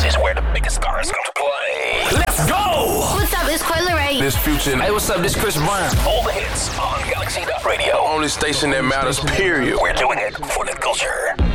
is where the biggest stars come to play. Let's go! What's up, it's Coi Leray. This Future. Hey, what's up, this Chris Brown. All the hits on Galaxy Radio. Only station that matters, period. We're doing it for the culture.